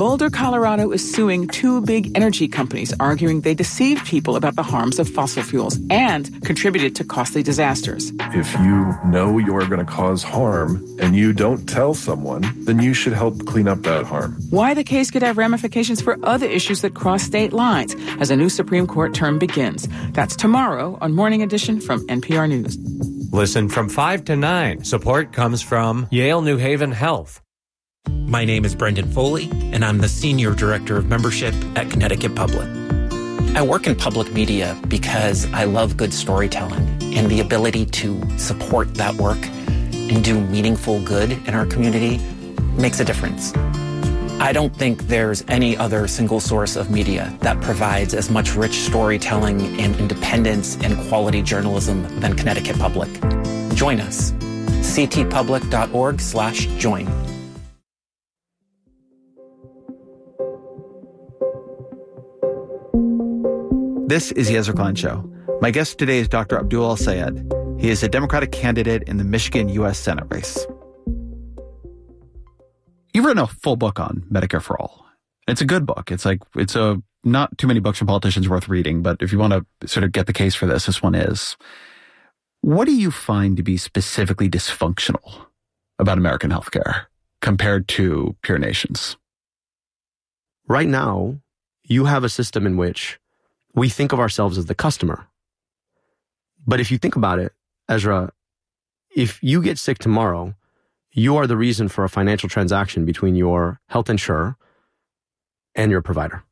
Boulder, Colorado is suing two big energy companies, arguing they deceived people about the harms of fossil fuels and contributed to costly disasters. If you know you're going to cause harm and you don't tell someone, then you should help clean up that harm. Why the case could have ramifications for other issues that cross state lines as a new Supreme Court term begins. That's tomorrow on Morning Edition from NPR News. Listen from 5 to 9. Support comes from Yale New Haven Health. My name is Brendan Foley, and I'm the Senior Director of Membership at Connecticut Public. I work in public media because I love good storytelling, and the ability to support that work and do meaningful good in our community makes a difference. I don't think there's any other single source of media that provides as much rich storytelling and independence and quality journalism than Connecticut Public. Join us. ctpublic.org/join. This is the Ezra Klein Show. My guest today is Dr. Abdul El-Sayed. He is a Democratic candidate in the Michigan U.S. Senate race. You've written a full book on Medicare for All. It's a good book. It's not too many books from politicians worth reading, but if you want to sort of get the case for this one is. What do you find to be specifically dysfunctional about American healthcare compared to peer nations? Right now, you have a system in which we think of ourselves as the customer. But if you think about it, Ezra, if you get sick tomorrow, you are the reason for a financial transaction between your health insurer and your provider.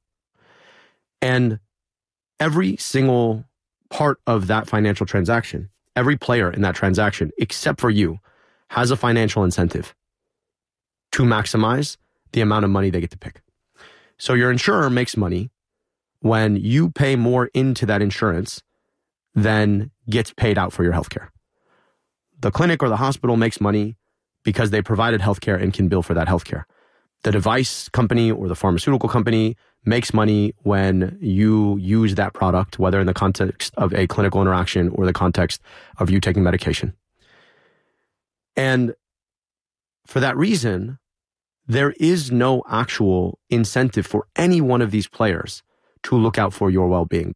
And every single part of that financial transaction, every player in that transaction, except for you, has a financial incentive to maximize the amount of money they get to pick. So your insurer makes money when you pay more into that insurance than gets paid out for your healthcare. The clinic or the hospital makes money because they provided healthcare and can bill for that healthcare. The device company or the pharmaceutical company makes money when you use that product, whether in the context of a clinical interaction or the context of you taking medication. And for that reason, there is no actual incentive for any one of these players to look out for your well-being.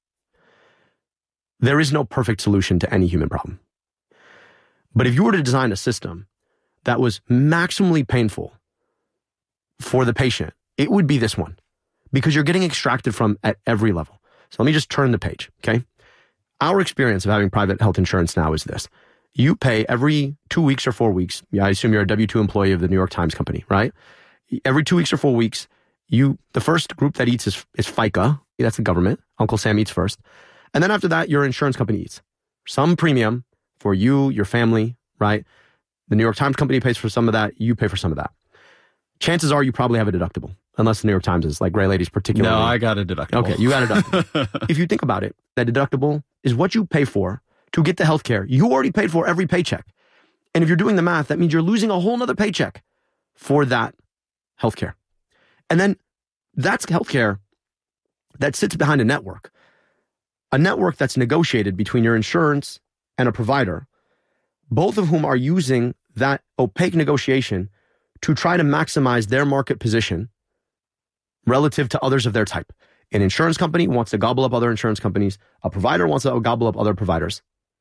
There is no perfect solution to any human problem. But if you were to design a system that was maximally painful for the patient, it would be this one, because you're getting extracted from at every level. So let me just turn the page, okay? Our experience of having private health insurance now is this. You pay every 2 weeks or 4 weeks. I assume you're a W-2 employee of the New York Times Company, right? Every 2 weeks or 4 weeks, the first group that eats is FICA. That's the government. Uncle Sam eats first. And then after that, your insurance company eats. Some premium for you, your family, right? The New York Times Company pays for some of that. You pay for some of that. Chances are you probably have a deductible, unless the New York Times is like Gray Ladies particularly. No, I got a deductible. Okay, you got a deductible. If you think about it, that deductible is what you pay for to get the health care you already paid for every paycheck. And if you're doing the math, that means you're losing a whole nother paycheck for that health care. And then that's health care that sits behind a network that's negotiated between your insurance and a provider, both of whom are using that opaque negotiation to try to maximize their market position relative to others of their type. An insurance company wants to gobble up other insurance companies. A provider wants to gobble up other providers.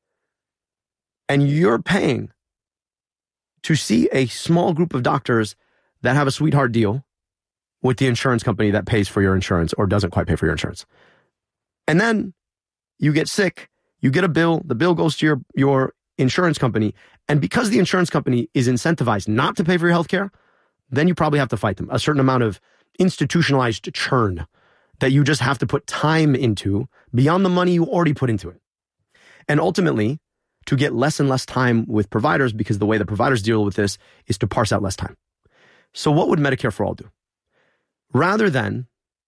And you're paying to see a small group of doctors that have a sweetheart deal with the insurance company that pays for your insurance or doesn't quite pay for your insurance. And then you get sick, you get a bill, the bill goes to your insurance company, and because the insurance company is incentivized not to pay for your health care, then you probably have to fight them. A certain amount of institutionalized churn that you just have to put time into beyond the money you already put into it. And ultimately, to get less and less time with providers, because the way the providers deal with this is to parse out less time. So what would Medicare for All do? Rather than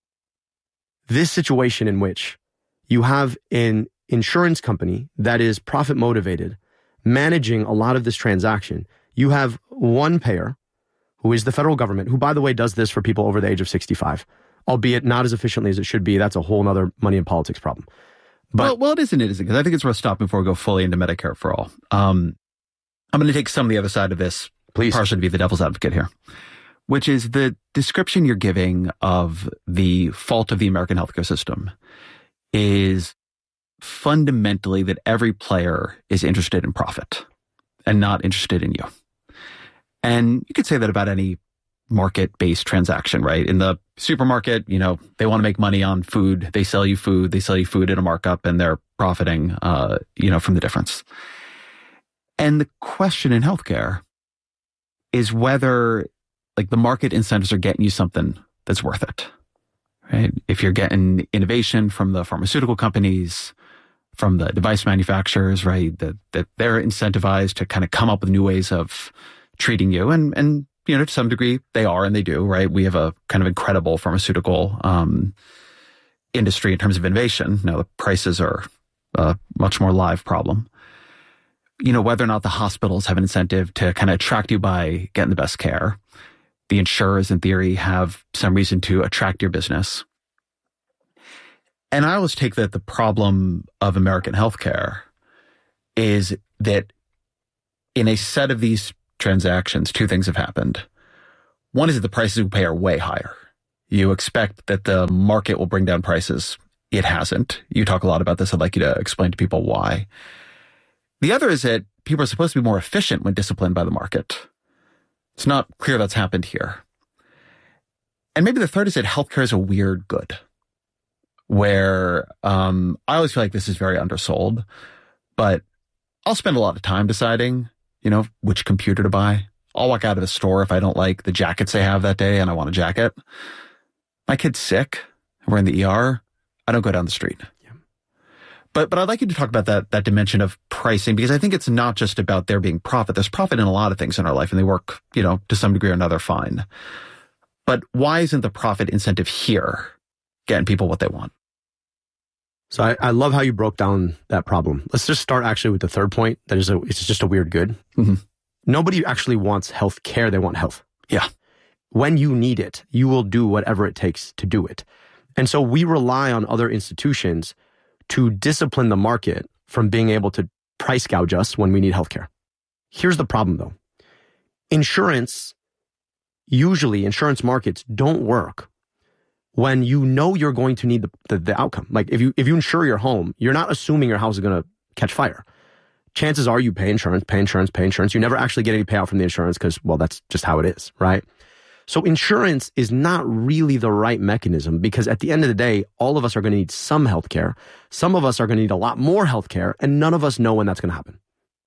this situation in which you have an insurance company that is profit motivated, managing a lot of this transaction, you have one payer who is the federal government, who, by the way, does this for people over the age of 65, albeit not as efficiently as it should be. That's a whole other money and politics problem. But well, it isn't. Because I think it's worth stopping before we go fully into Medicare for All. I'm going to take some of the other side of this, please, partially to be the devil's advocate here. which is the description you're giving of the fault of the American healthcare system is fundamentally that every player is interested in profit and not interested in you. And you could say that about any market-based transaction, right? In the supermarket, they want to make money on food. They sell you food at a markup, and they're profiting, from the difference. And the question in healthcare is whether the market incentives are getting you something that's worth it, right? If you're getting innovation from the pharmaceutical companies, from the device manufacturers, right, that they're incentivized to kind of come up with new ways of treating you. And to some degree, they are and they do, right? We have a kind of incredible pharmaceutical industry in terms of innovation. Now, the prices are a much more live problem. Whether or not the hospitals have an incentive to kind of attract you by getting the best care. The insurers, in theory, have some reason to attract your business. And I always take that the problem of American healthcare is that in a set of these transactions, two things have happened. One is that the prices we pay are way higher. You expect that the market will bring down prices. It hasn't. You talk a lot about this. I'd like you to explain to people why. The other is that people are supposed to be more efficient when disciplined by the market. It's not clear that's happened here. And maybe the third is that healthcare is a weird good, where I always feel like this is very undersold, but I'll spend a lot of time deciding, which computer to buy. I'll walk out of a store if I don't like the jackets they have that day and I want a jacket. My kid's sick. We're in the ER. I don't go down the street. Yeah. But I'd like you to talk about that dimension of pricing, because I think it's not just about there being profit. There's profit in a lot of things in our life, and they work, to some degree or another fine. But why isn't the profit incentive here getting people what they want? So I love how you broke down that problem. Let's just start actually with the third point. It's just a weird good. Mm-hmm. Nobody actually wants health care. They want health. Yeah. When you need it, you will do whatever it takes to do it. And so we rely on other institutions to discipline the market from being able to price gouge us when we need healthcare. Here's the problem though. Usually insurance markets don't work when you're going to need the outcome. Like if you insure your home, you're not assuming your house is going to catch fire. Chances are you pay insurance. You never actually get any payout from the insurance because, well, that's just how it is, right? So insurance is not really the right mechanism, because at the end of the day, all of us are going to need some healthcare. Some of us are going to need a lot more healthcare, and none of us know when that's going to happen.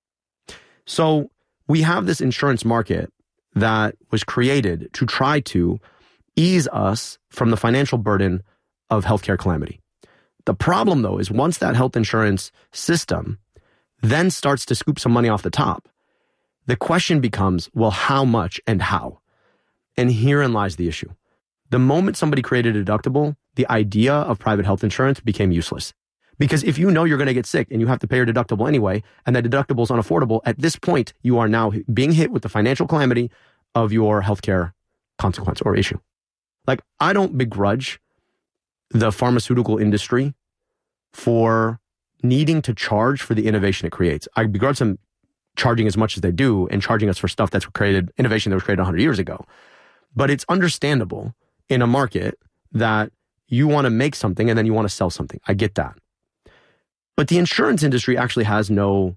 So we have this insurance market that was created to try to ease us from the financial burden of healthcare calamity. The problem, though, is once that health insurance system then starts to scoop some money off the top, the question becomes, well, how much and how? And herein lies the issue. The moment somebody created a deductible, the idea of private health insurance became useless. Because if you know you're going to get sick and you have to pay your deductible anyway, and that deductible is unaffordable, at this point, you are now being hit with the financial calamity of your healthcare consequence or issue. Like, I don't begrudge the pharmaceutical industry for needing to charge for the innovation it creates. I begrudge them charging as much as they do and charging us for stuff that's created, innovation that was created 100 years ago. But it's understandable in a market that you want to make something and then you want to sell something. I get that. But the insurance industry actually has no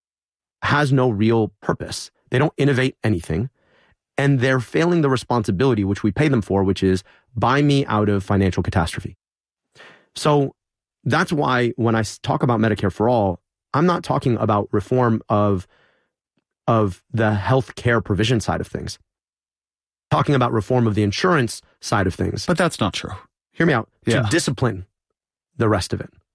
real purpose. They don't innovate anything. And they're failing the responsibility which we pay them for, which is buy me out of financial catastrophe. So that's why when I talk about Medicare for All, I'm not talking about reform of the healthcare provision side of things. I'm talking about reform of the insurance side of things. But that's not true. Hear me out. Yeah. To discipline the rest of it.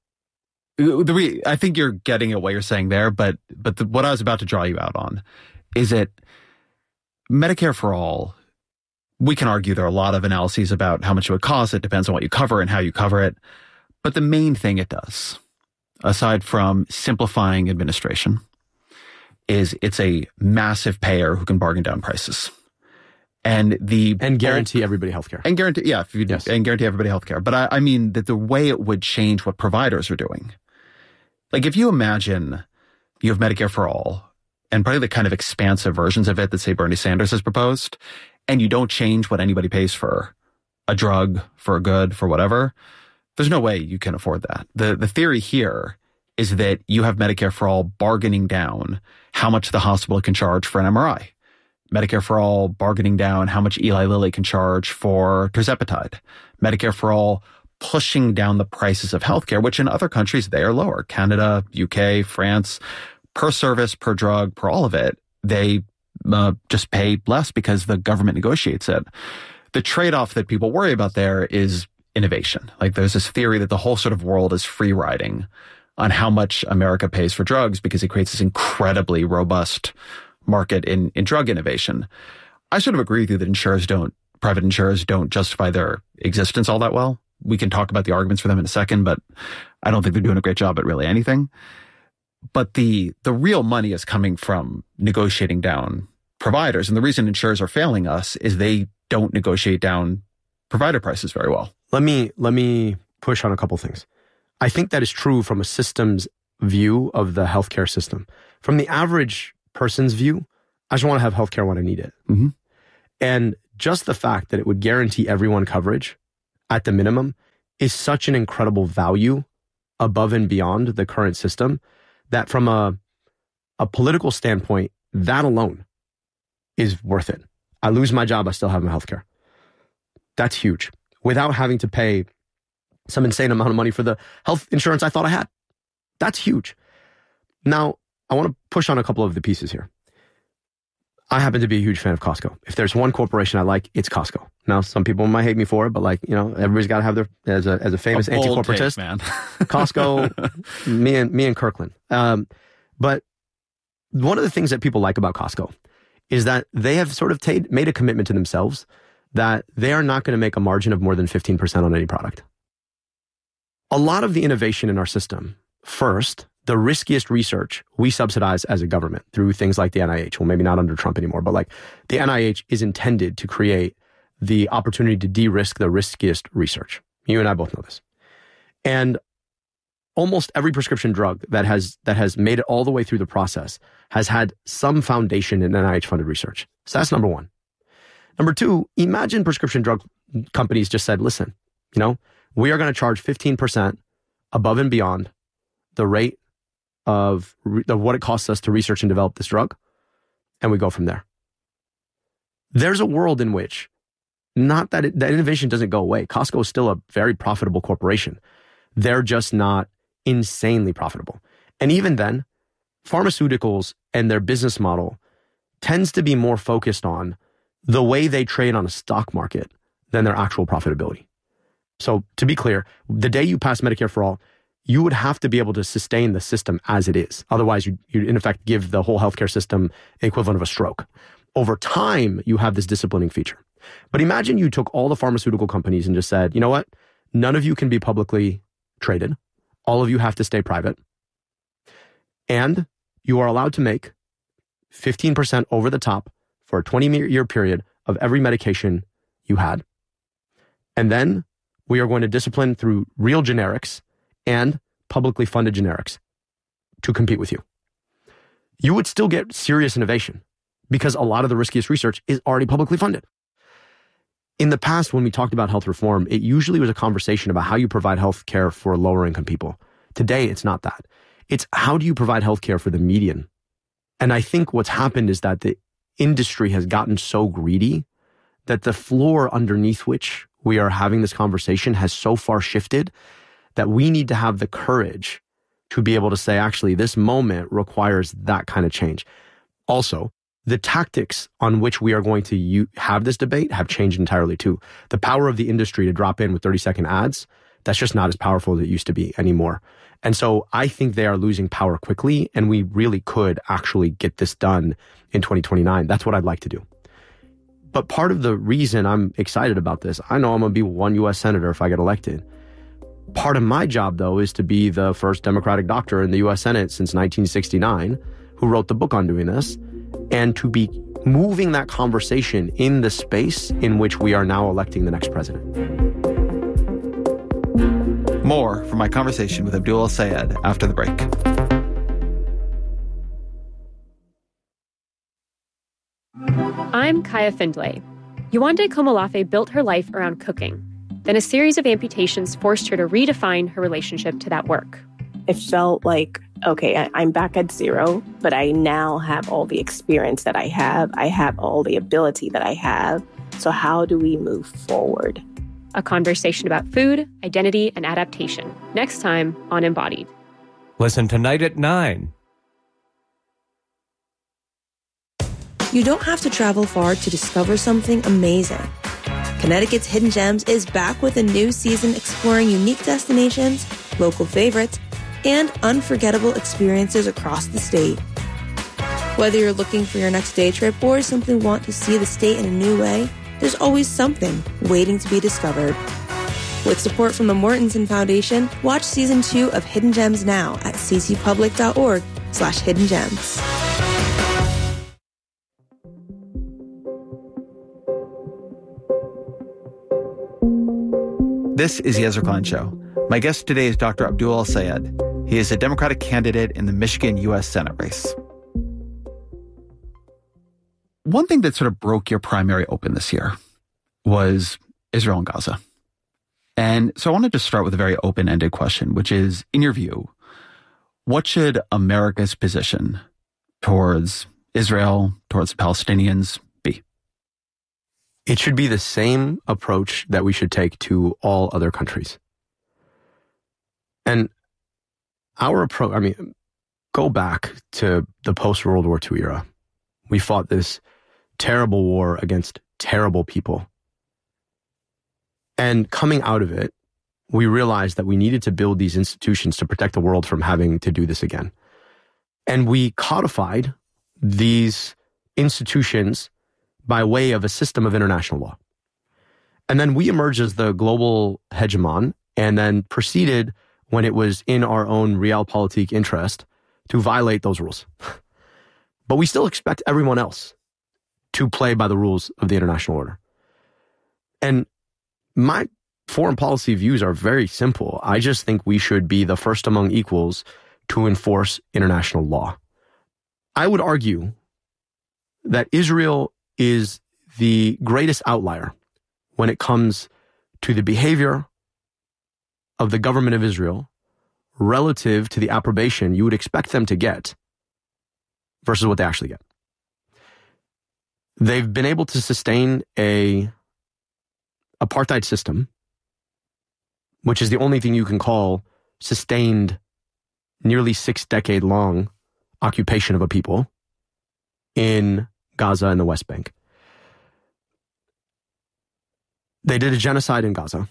I think you're getting at what you're saying there, but what I was about to draw you out on is that Medicare for All, we can argue there are a lot of analyses about how much it would cost. It depends on what you cover and how you cover it. But the main thing it does, aside from simplifying administration, is it's a massive payer who can bargain down prices. And guarantee everybody healthcare. And guarantee everybody healthcare. But I mean that the way it would change what providers are doing. Like if you imagine you have Medicare for All, and probably the kind of expansive versions of it that, say, Bernie Sanders has proposed, and you don't change what anybody pays for a drug, for a good, for whatever, there's no way you can afford that. The theory here is that you have Medicare for All bargaining down how much the hospital can charge for an MRI. Medicare for All bargaining down how much Eli Lilly can charge for tirzepatide. Medicare for All pushing down the prices of healthcare, which in other countries, they are lower. Canada, UK, France, per service, per drug, per all of it, they just pay less because the government negotiates it. The trade-off that people worry about there is innovation. Like there's this theory that the whole sort of world is free riding on how much America pays for drugs because it creates this incredibly robust market in drug innovation. I sort of agree with you that private insurers don't justify their existence all that well. We can talk about the arguments for them in a second, but I don't think they're doing a great job at really anything. But the real money is coming from negotiating down providers. And the reason insurers are failing us is they don't negotiate down provider prices very well. Let me push on a couple things. I think that is true from a systems view of the healthcare system. From the average person's view, I just want to have healthcare when I need it. Mm-hmm. And just the fact that it would guarantee everyone coverage at the minimum is such an incredible value above and beyond the current system that from a political standpoint, that alone is worth it. I lose my job, I still have my healthcare. That's huge. Without having to pay some insane amount of money for the health insurance I thought I had. That's huge. Now, I want to push on a couple of the pieces here. I happen to be a huge fan of Costco. If there's one corporation I like, it's Costco. Now, some people might hate me for it, but everybody's got to have their, as a famous anti-corporatist, man. Costco, me and Kirkland. But one of the things that people like about Costco is that they have sort of made a commitment to themselves that they are not going to make a margin of more than 15% on any product. A lot of the innovation in our system, first, the riskiest research we subsidize as a government through things like the NIH. Well, maybe not under Trump anymore, but the NIH is intended to create the opportunity to de-risk the riskiest research. You and I both know this. And almost every prescription drug that has made it all the way through the process has had some foundation in NIH-funded research. So that's number one. Number two, imagine prescription drug companies just said, listen, we are going to charge 15% above and beyond the rate of what it costs us to research and develop this drug, and we go from there. There's a world in which not that that innovation doesn't go away. Costco is still a very profitable corporation. They're just not insanely profitable. And even then, pharmaceuticals and their business model tends to be more focused on the way they trade on a stock market than their actual profitability. So to be clear, the day you pass Medicare for All, you would have to be able to sustain the system as it is. Otherwise, you in effect give the whole healthcare system the equivalent of a stroke. Over time, you have this disciplining feature. But imagine you took all the pharmaceutical companies and just said, you know what? None of you can be publicly traded. All of you have to stay private. And you are allowed to make 15% over the top for a 20-year period of every medication you had. And then we are going to discipline through real generics and publicly funded generics to compete with you. You would still get serious innovation because a lot of the riskiest research is already publicly funded. In the past, when we talked about health reform, it usually was a conversation about how you provide health care for lower income people. Today, it's not that. It's how do you provide health care for the median? And I think what's happened is that the industry has gotten so greedy that the floor underneath which we are having this conversation has so far shifted that we need to have the courage to be able to say, actually, this moment requires that kind of change. Also, the tactics on which we are going to have this debate have changed entirely too. The power of the industry to drop in with 30-second ads, that's just not as powerful as it used to be anymore. And so I think they are losing power quickly, and we really could actually get this done in 2029. That's what I'd like to do. But part of the reason I'm excited about this, I know I'm going to be one U.S. senator if I get elected. Part of my job, though, is to be the first Democratic doctor in the U.S. Senate since 1969 who wrote the book on doing this, and to be moving that conversation in the space in which we are now electing the next president. More from my conversation with Abdul El-Sayed after the break. I'm Kaya Findlay. Yewande Komolafe built her life around cooking. Then a series of amputations forced her to redefine her relationship to that work. It felt like, okay, I'm back at zero, but I now have all the experience that I have. I have all the ability that I have. So how do we move forward? A conversation about food, identity, and adaptation. Next time on Embodied. Listen tonight at 9. You don't have to travel far to discover something amazing. Connecticut's Hidden Gems is back with a new season exploring unique destinations, local favorites, and unforgettable experiences across the state. Whether you're looking for your next day trip or simply want to see the state in a new way, there's always something waiting to be discovered. With support from the Mortensen Foundation, watch Season 2 of Hidden Gems now at ccpublic.org/hiddengems. This is the Ezra Klein Show. My guest today is Dr. Abdul El-Sayed. He is a Democratic candidate in the Michigan U.S. Senate race. One thing that sort of broke your primary open this year was Israel and Gaza. And so I wanted to start with a very open-ended question, which is, in your view, what should America's position towards Israel, towards the Palestinians be? It should be the same approach that we should take to all other countries. And our approach, go back to the post-World War II era. We fought this terrible war against terrible people. And coming out of it, we realized that we needed to build these institutions to protect the world from having to do this again. And we codified these institutions by way of a system of international law. And then we emerged as the global hegemon and then proceeded, when it was in our own realpolitik interest, to violate those rules. But we still expect everyone else to play by the rules of the international order. And my foreign policy views are very simple. I just think we should be the first among equals to enforce international law. I would argue that Israel is the greatest outlier when it comes to the behavior of the government of Israel relative to the approbation you would expect them to get versus what they actually get. They've been able to sustain a apartheid system, which is the only thing you can call sustained nearly 6-decade-long occupation of a people in Gaza and the West Bank. They did a genocide in Gaza.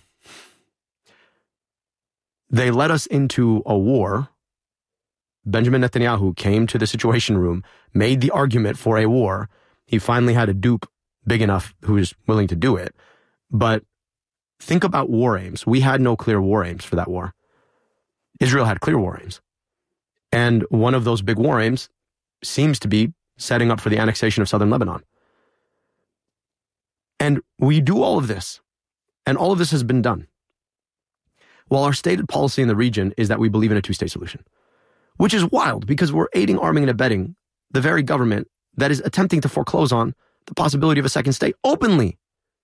They led us into a war. Benjamin Netanyahu came to the Situation Room, made the argument for a war. He finally had a dupe big enough who was willing to do it. But think about war aims. We had no clear war aims for that war. Israel had clear war aims. And one of those big war aims seems to be setting up for the annexation of southern Lebanon. And we do all of this, and all of this has been done, while our stated policy in the region is that we believe in a two-state solution, which is wild because we're aiding, arming, and abetting the very government that is attempting to foreclose on the possibility of a second state openly.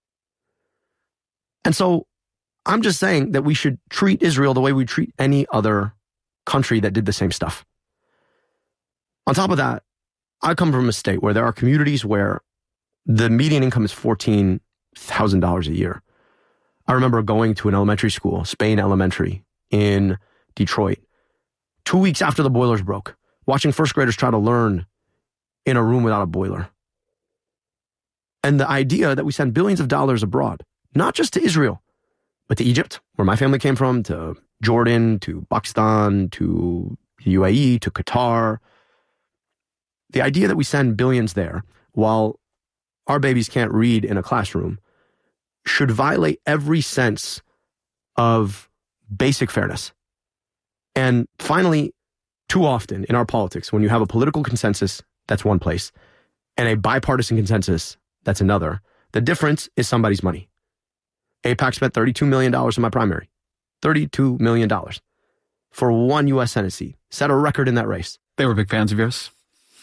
And so I'm just saying that we should treat Israel the way we treat any other country that did the same stuff. On top of that, I come from a state where there are communities where the median income is $14,000 a year. I remember going to an elementary school, Spain Elementary, in Detroit, 2 weeks after the boilers broke, watching first graders try to learn in a room without a boiler. And the idea that we send billions of dollars abroad, not just to Israel, but to Egypt, where my family came from, to Jordan, to Pakistan, to UAE, to Qatar. The idea that we send billions there while our babies can't read in a classroom should violate every sense of basic fairness. And finally, too often in our politics, when you have a political consensus, that's one place, and a bipartisan consensus, that's another, the difference is somebody's money. AIPAC spent $32 million in my primary. $32 million for one U.S. Senate seat. Set a record in that race. They were big fans of yours?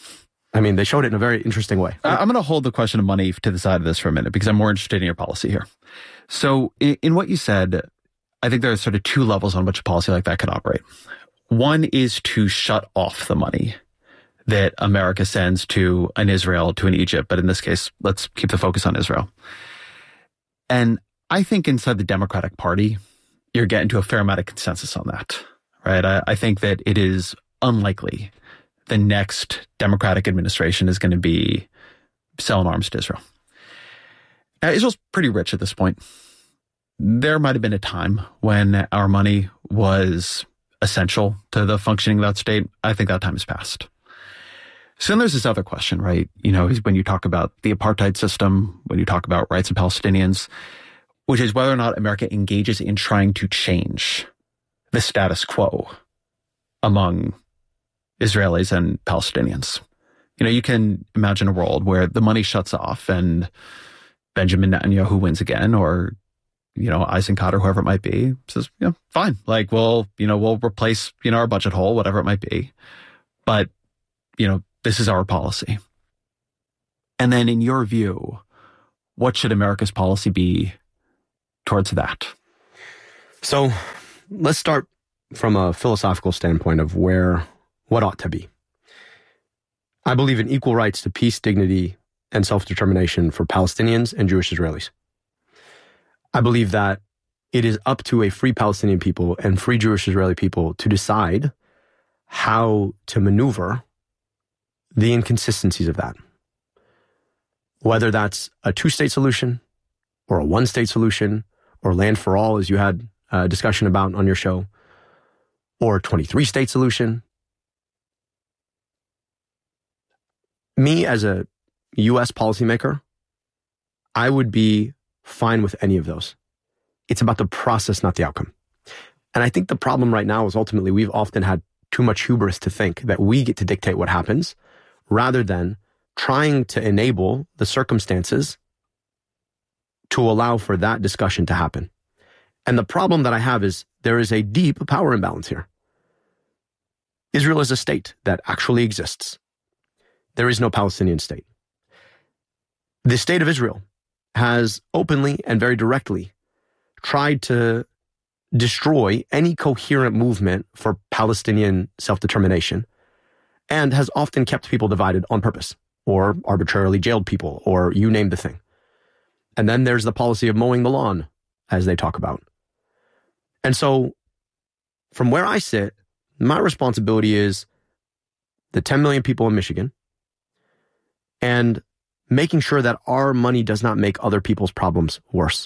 I mean, they showed it in a very interesting way. I'm going to hold the question of money to the side of this for a minute because I'm more interested in your policy here. So in what you said, I think there are sort of two levels on which a policy like that could operate. One is to shut off the money that America sends to an Israel, to an Egypt, but in this case, let's keep the focus on Israel. And I think inside the Democratic Party, you're getting to a fair amount of consensus on that, right? I think that it is unlikely the next Democratic administration is going to be selling arms to Israel. Now, Israel's pretty rich at this point. There might have been a time when our money was essential to the functioning of that state. I think that time has passed. So then there's this other question, right? You know, is when you talk about the apartheid system, when you talk about rights of Palestinians, which is whether or not America engages in trying to change the status quo among Israelis and Palestinians. You know, you can imagine a world where the money shuts off and Benjamin Netanyahu wins again, or, you know, Eisenkot or whoever it might be says, yeah, fine. Like, we'll replace, our budget hole, whatever it might be. But, this is our policy. And then in your view, what should America's policy be towards that? So let's start from a philosophical standpoint of what ought to be. I believe in equal rights to peace, dignity, and self-determination for Palestinians and Jewish Israelis. I believe that it is up to a free Palestinian people and free Jewish Israeli people to decide how to maneuver the inconsistencies of that. Whether that's a two-state solution or a one-state solution or land for all, as you had a discussion about on your show, or a 23-state solution. Me, as a U.S. policymaker, I would be fine with any of those. It's about the process, not the outcome. And I think the problem right now is ultimately we've often had too much hubris to think that we get to dictate what happens rather than trying to enable the circumstances to allow for that discussion to happen. And the problem that I have is there is a deep power imbalance here. Israel is a state that actually exists. There is no Palestinian state. The state of Israel has openly and very directly tried to destroy any coherent movement for Palestinian self-determination and has often kept people divided on purpose or arbitrarily jailed people or you name the thing. And then there's the policy of mowing the lawn, as they talk about. And so from where I sit, my responsibility is the 10 million people in Michigan and making sure that our money does not make other people's problems worse.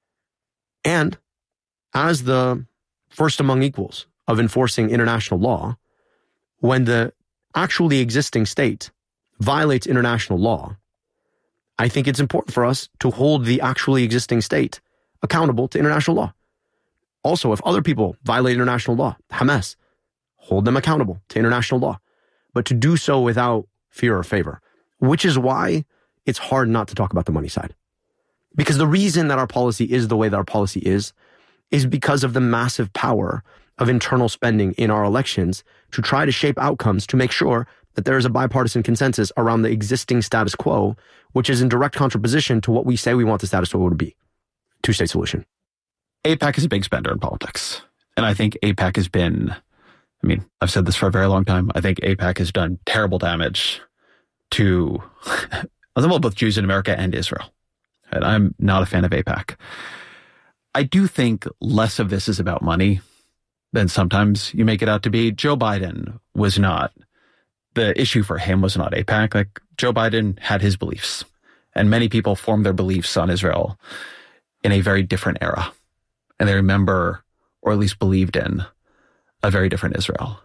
And as the first among equals of enforcing international law, when the actually existing state violates international law, I think it's important for us to hold the actually existing state accountable to international law. Also, if other people violate international law, Hamas, hold them accountable to international law, but to do so without fear or favor, which is why it's hard not to talk about the money side. Because the reason that our policy is the way that our policy is because of the massive power of internal spending in our elections to try to shape outcomes to make sure that there is a bipartisan consensus around the existing status quo, which is in direct contraposition to what we say we want the status quo to be. Two-state solution. AIPAC is a big spender in politics. And I think AIPAC has been, I've said this for a very long time, I think AIPAC has done terrible damage to both Jews in America and Israel. And I'm not a fan of AIPAC. I do think less of this is about money than sometimes you make it out to be. Joe Biden was not, the issue for him was not AIPAC. Like, Joe Biden had his beliefs, and many people formed their beliefs on Israel in a very different era. And they remember, or at least believed in, a very different Israel.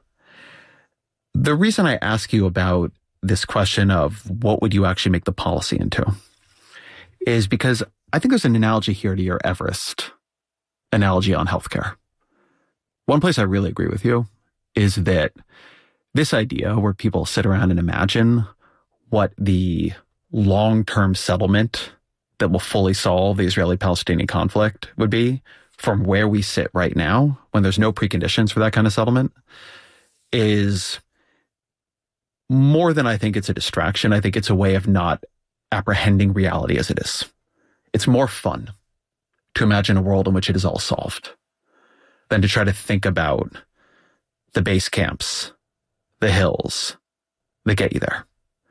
The reason I ask you about this question of what would you actually make the policy into is because I think there's an analogy here to your Everest analogy on healthcare. One place I really agree with you is that this idea where people sit around and imagine what the long-term settlement that will fully solve the Israeli-Palestinian conflict would be from where we sit right now, when there's no preconditions for that kind of settlement, is more than I think it's a distraction, I think it's a way of not apprehending reality as it is. It's more fun to imagine a world in which it is all solved than to try to think about the base camps, the hills that get you there.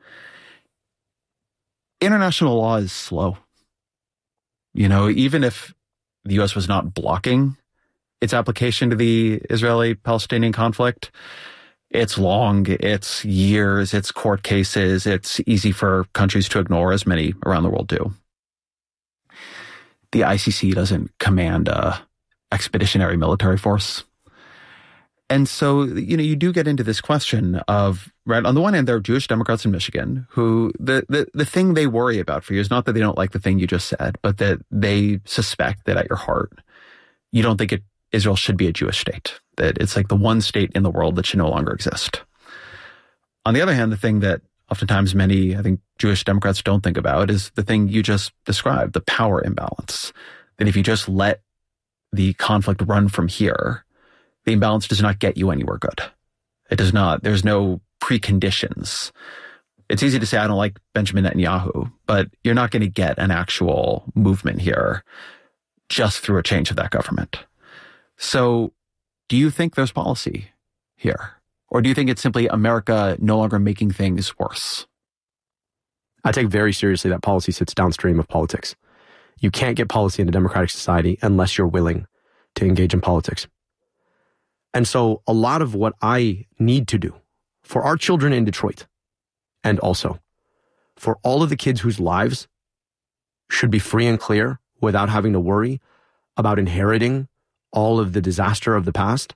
International law is slow. You know, even if the U.S. was not blocking its application to the Israeli-Palestinian conflict, it's long, it's years, it's court cases, it's easy for countries to ignore, as many around the world do. The ICC doesn't command a expeditionary military force. And so, you know, you do get into this question of, right, on the one hand, there are Jewish Democrats in Michigan who the thing they worry about for you is not that they don't like the thing you just said, but that they suspect that at your heart, you don't think Israel should be a Jewish state, that it's like the one state in the world that should no longer exist. On the other hand, the thing that oftentimes many, I think, Jewish Democrats don't think about is the thing you just described, the power imbalance. That if you just let the conflict run from here, the imbalance does not get you anywhere good. It does not. There's no preconditions. It's easy to say, I don't like Benjamin Netanyahu, but you're not going to get an actual movement here just through a change of that government. So do you think there's policy here? Or do you think it's simply America no longer making things worse? I take very seriously that policy sits downstream of politics. You can't get policy in a democratic society unless you're willing to engage in politics. And so a lot of what I need to do for our children in Detroit, and also for all of the kids whose lives should be free and clear without having to worry about inheriting all of the disaster of the past,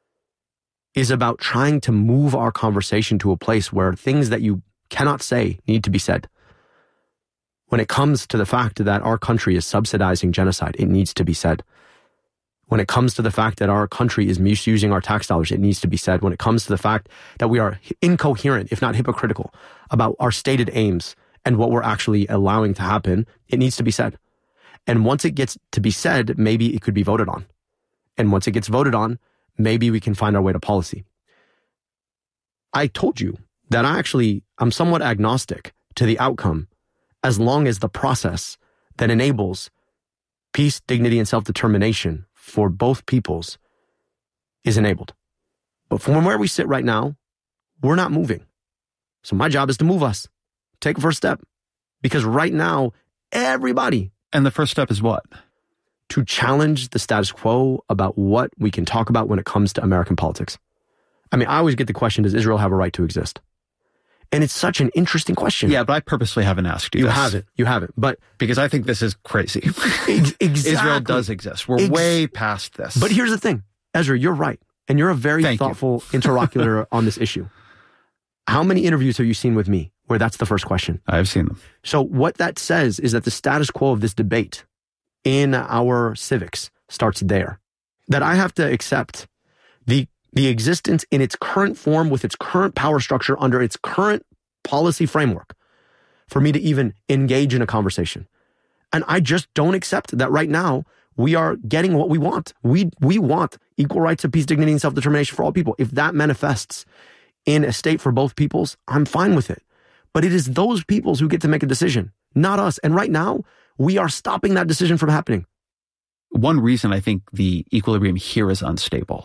is about trying to move our conversation to a place where things that you cannot say need to be said. When it comes to the fact that our country is subsidizing genocide, it needs to be said. When it comes to the fact that our country is misusing our tax dollars, it needs to be said. When it comes to the fact that we are incoherent, if not hypocritical, about our stated aims and what we're actually allowing to happen, it needs to be said. And once it gets to be said, maybe it could be voted on. And once it gets voted on, maybe we can find our way to policy. I told you that I'm somewhat agnostic to the outcome as long as the process that enables peace, dignity, and self-determination for both peoples is enabled. But from where we sit right now, we're not moving. So my job is to move us. Take a first step. Because right now, everybody... And the first step is what? To challenge the status quo about what we can talk about when it comes to American politics. I mean, I always get the question, does Israel have a right to exist? And it's such an interesting question. Yeah, but I purposely haven't asked you this. You haven't. But because I think this is crazy. Exactly. Israel does exist. We're way past this. But here's the thing. Ezra, you're right. And you're a very thoughtful interlocutor on this issue. How many interviews have you seen with me where that's the first question? I've seen them. So what that says is that the status quo of this debate in our civics starts there. That I have to accept the existence in its current form with its current power structure under its current policy framework for me to even engage in a conversation. And I just don't accept that right now we are getting what we want. We want equal rights of peace, dignity, and self-determination for all people. If that manifests in a state for both peoples, I'm fine with it. But it is those peoples who get to make a decision, not us. And right now, we are stopping that decision from happening. One reason I think the equilibrium here is unstable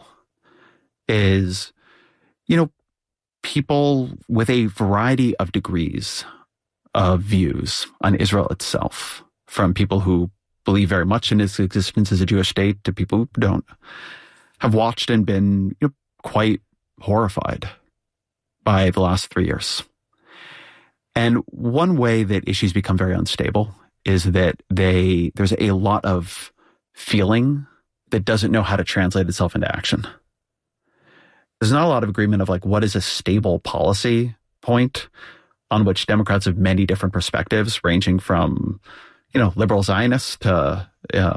is, you know, people with a variety of degrees of views on Israel itself, from people who believe very much in its existence as a Jewish state to people who don't, have watched and been quite horrified by the last 3 years. And one way that issues become very unstable is that there's a lot of feeling that doesn't know how to translate itself into action. There's not a lot of agreement of like what is a stable policy point on which Democrats of many different perspectives, ranging from, liberal Zionists to,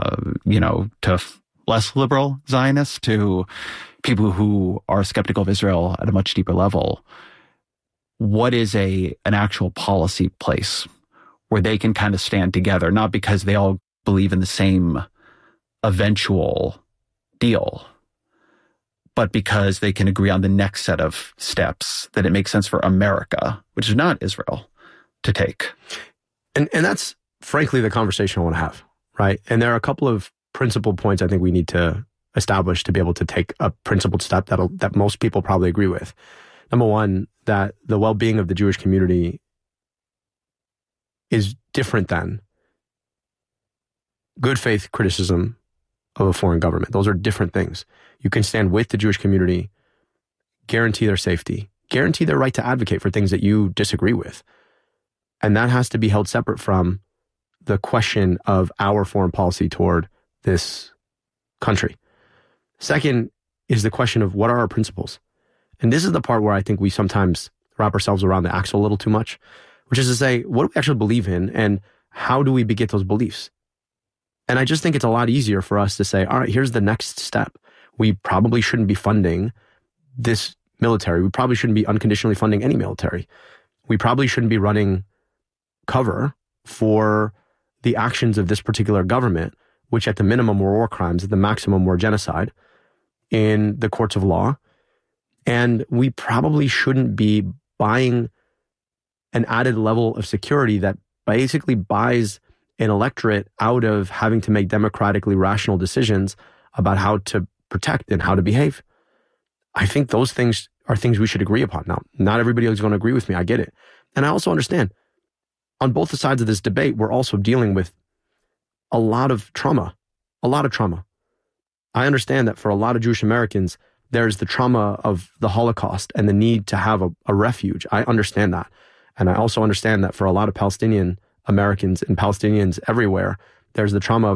to less liberal Zionists to people who are skeptical of Israel at a much deeper level. What is an actual policy place where they can kind of stand together, not because they all believe in the same eventual deal, but because they can agree on the next set of steps that it makes sense for America, which is not Israel, to take. And that's frankly the conversation I want to have, right? And there are a couple of principal points I think we need to establish to be able to take a principled step that most people probably agree with. Number one, that the well-being of the Jewish community is different than good faith criticism of a foreign government. Those are different things. You can stand with the Jewish community, guarantee their safety, guarantee their right to advocate for things that you disagree with. And that has to be held separate from the question of our foreign policy toward this country. Second is the question of what are our principles? And this is the part where I think we sometimes wrap ourselves around the axle a little too much, which is to say, what do we actually believe in and how do we beget those beliefs? And I just think it's a lot easier for us to say, all right, here's the next step. We probably shouldn't be funding this military. We probably shouldn't be unconditionally funding any military. We probably shouldn't be running cover for the actions of this particular government, which at the minimum were war crimes, at the maximum were genocide in the courts of law. And we probably shouldn't be buying an added level of security that basically buys an electorate out of having to make democratically rational decisions about how to protect and how to behave. I think those things are things we should agree upon. Now, not everybody is going to agree with me. I get it. And I also understand on both sides of this debate, we're also dealing with a lot of trauma. I understand that for a lot of Jewish Americans, there's the trauma of the Holocaust and the need to have a refuge. I understand that. And I also understand that for a lot of Palestinian Americans and Palestinians everywhere, there's the trauma